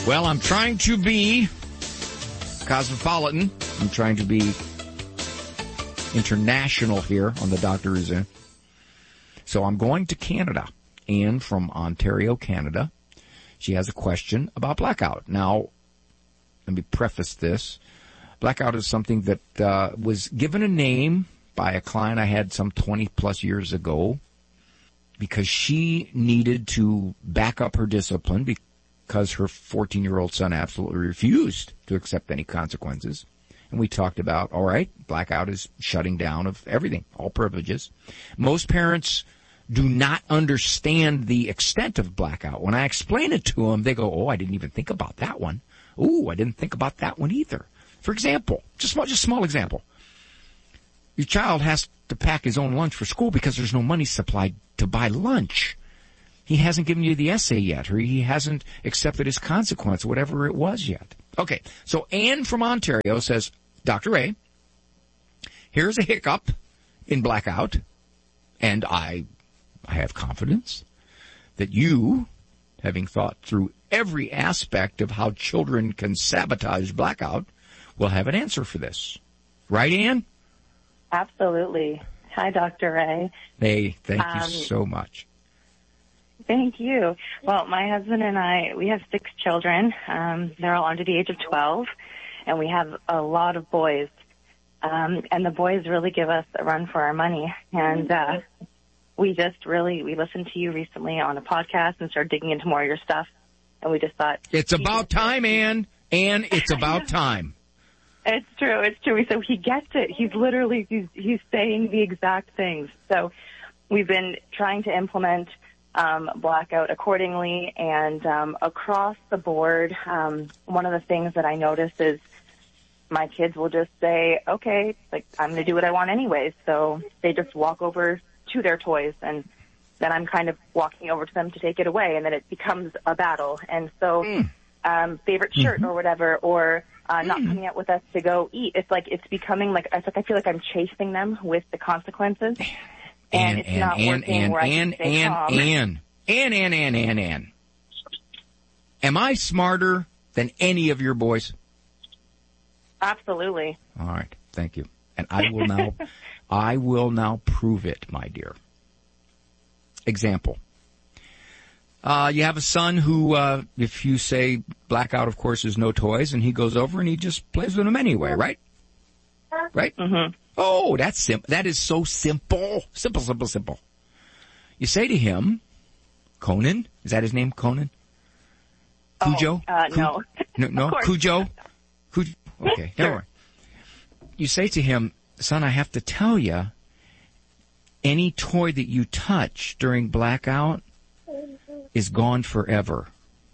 Well, I'm trying to be cosmopolitan. I'm trying to be international here on the Doctor Is In. So I'm going to Canada. Anne from Ontario, Canada. She has a question about blackout. Now, let me preface this. Blackout is something that was given a name by a client I had some 20-plus years ago because she needed to back up her discipline because her 14-year-old son absolutely refused to accept any consequences. And we talked about, all right, blackout is shutting down of everything, all privileges. Most parents do not understand the extent of blackout. When I explain it to them, they go, oh, I didn't even think about that one. Oh, I didn't think about that one either. For example, just small example. Your child has to pack his own lunch for school because there's no money supplied to buy lunch. He hasn't given you the essay yet, or he hasn't accepted his consequence, whatever it was yet. Okay, so Anne from Ontario says, Dr. A, here's a hiccup in blackout, and I have confidence that you, having thought through every aspect of how children can sabotage blackout, will have an answer for this. Right, Anne? Absolutely. Hi, Dr. Ray. Hey, thank you so much. Thank you. Well, my husband and I, we have 6 children. They're all under the age of 12, and we have a lot of boys. And the boys really give us a run for our money. And we listened to you recently on a podcast and started digging into more of your stuff. And we just thought... It's about time, Anne. Anne, it's about time. It's true. It's true. So he gets it. He's literally, he's saying the exact things. So we've been trying to implement blackout accordingly, and across the board, one of the things that I notice is my kids will just say, okay, like, I'm going to do what I want anyways. So they just walk over to their toys, and then I'm kind of walking over to them to take it away, and then it becomes a battle. And so favorite shirt or whatever, or not coming out with us to go eat. It's like it's becoming like I feel like I'm chasing them with the consequences, and it's not working. Where I can stay calm. Ann. Am I smarter than any of your boys? Absolutely. All right, thank you. And I will now prove it, my dear. Example. You have a son who, if you say blackout, of course, is no toys, and he goes over and he just plays with them anyway, right? Right? Mm-hmm. Oh, that's simple. That is so simple. Simple. You say to him, Conan, is that his name, Conan? Cujo? No. No? Cujo? Okay, never mind. You say to him, son, I have to tell you, any toy that you touch during blackout is gone forever.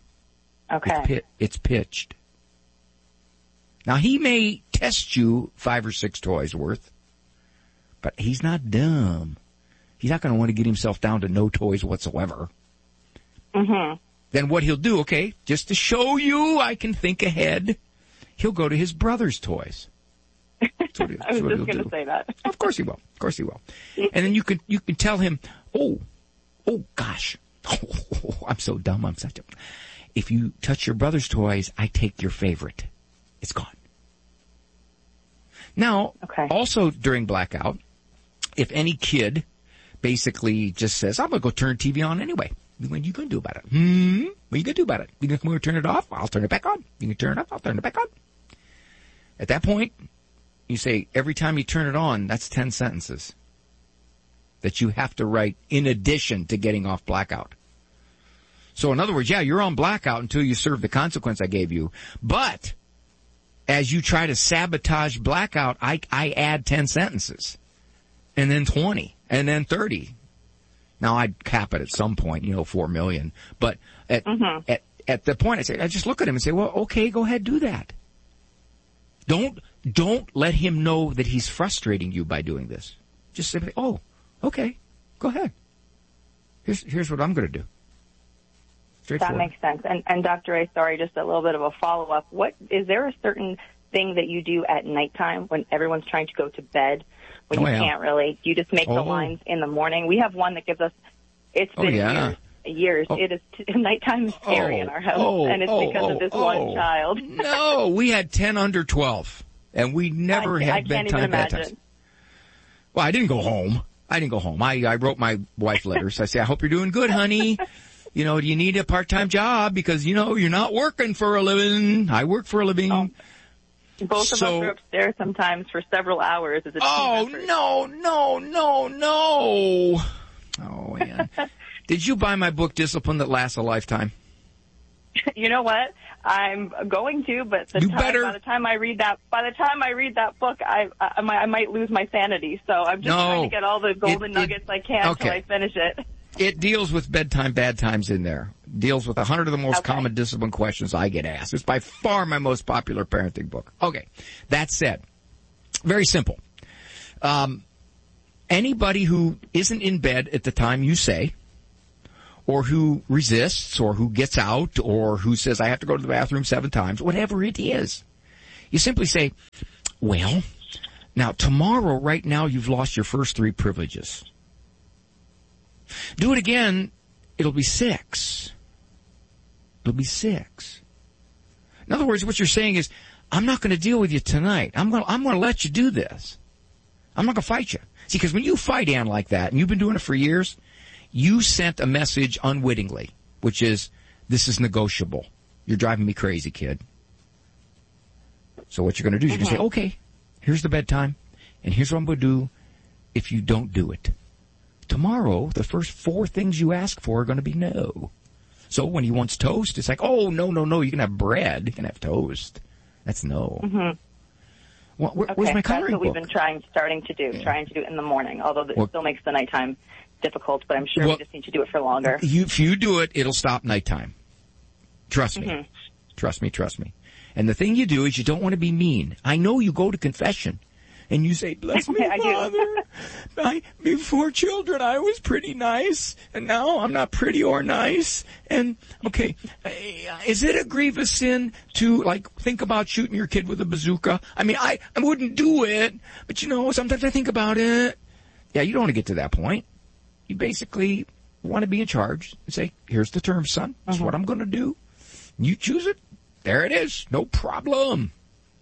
Okay. It's pitched. Now, he may test you 5 or 6 toys worth, but he's not dumb. He's not going to want to get himself down to no toys whatsoever. Mm-hmm. Then what he'll do, okay, just to show you I can think ahead, he'll go to his brother's toys. I was just going to say that. Of course he will. And then you can tell him, oh gosh, I'm so dumb. If you touch your brother's toys, I take your favorite. It's gone. Now, also during blackout, if any kid basically just says, I'm going to go turn TV on anyway. What are you going to do about it? What are you going to do about it? You going to come over and turn it off? I'll turn it back on. You can turn it off? I'll turn it back on. At that point, you say, every time you turn it on, that's 10 sentences that you have to write in addition to getting off blackout. So in other words, yeah, you're on blackout until you serve the consequence I gave you. But as you try to sabotage blackout, I add 10 sentences, and then 20, and then 30. Now I'd cap it at some point, 4 million. But at the point I just look at him and say, well, okay, go ahead, do that. Don't let him know that he's frustrating you by doing this. Just say, oh, okay, go ahead. Here's what I'm going to do. That makes sense. And Dr. A, sorry, just a little bit of a follow-up. Is there a certain thing that you do at nighttime when everyone's trying to go to bed, when you can't really? You just make the lines in the morning? We have one that gives us, it's been years. years. It is nighttime is scary in our house, and it's because of this one child. No, we had 10 under 12, and we never had bedtime. Well, I didn't go home. I wrote my wife letters. I say, I hope you're doing good, honey. You know, do you need a part-time job? Because, you know, you're not working for a living. I work for a living. Oh. Both of us are upstairs sometimes for several hours as a team effort. No. Oh, Ann. Did you buy my book, Discipline That Lasts a Lifetime? You know what? I'm going to, but by the time I read that book, I might lose my sanity. So I'm just trying to get all the golden nuggets I can until I finish it. It deals with bedtime, bad times in there. Deals with 100 of the most common discipline questions I get asked. It's by far my most popular parenting book. Okay. That said, very simple. Anybody who isn't in bed at the time you say, or who resists, or who gets out, or who says, I have to go to the bathroom 7 times, whatever it is, you simply say, well, now tomorrow, right now, you've lost your first 3 privileges. Do it again, it'll be 6. It'll be 6. In other words, what you're saying is, I'm not going to deal with you tonight. I'm going to let you do this. I'm not going to fight you. See, because when you fight Ann like that, and you've been doing it for years, you sent a message unwittingly, which is, this is negotiable. You're driving me crazy, kid. So what you're going to do is you're going to say, okay, here's the bedtime, and here's what I'm going to do if you don't do it. Tomorrow, the first 4 things you ask for are going to be no. So when he wants toast, it's like, oh, no, you can have bread. You can have toast. That's no. Mm-hmm. Well, where's my coloring book? That's what we've been trying to do it in the morning, although it still makes the nighttime difficult, but I'm sure we just need to do it for longer. If you do it, it'll stop nighttime. Trust me. Trust me. And the thing you do is you don't want to be mean. I know you go to confession. And you say, bless me, Father. Before children, I was pretty nice, and now I'm not pretty or nice. And, okay, is it a grievous sin to, think about shooting your kid with a bazooka? I mean, I wouldn't do it, but, sometimes I think about it. Yeah, you don't want to get to that point. You basically want to be in charge and say, here's the terms, son. That's what I'm going to do. You choose it. There it is. No problem.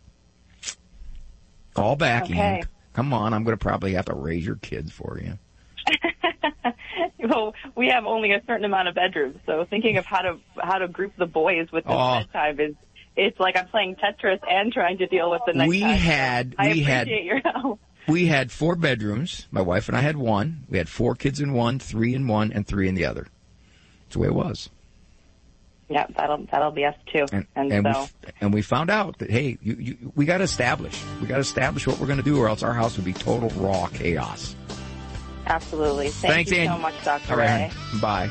Call back, Ian. Come on, I'm going to probably have to raise your kids for you. Well, we have only a certain amount of bedrooms, so thinking of how to group the boys with the bedtime it's like I'm playing Tetris and trying to deal with the nighttime. I appreciate your help. We had 4 bedrooms. My wife and I had 1. We had 4 kids in one, 3 in one, and 3 in the other. That's the way it was. Yeah, that'll be us too. And we found out that, hey, we got to establish what we're going to do, or else our house would be total raw chaos. Absolutely. Thanks, you so much, Dr. All right, bye.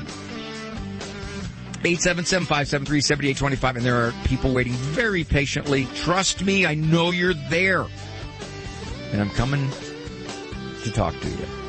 877-573-7825, and there are people waiting very patiently. Trust me, I know you're there. And I'm coming to talk to you.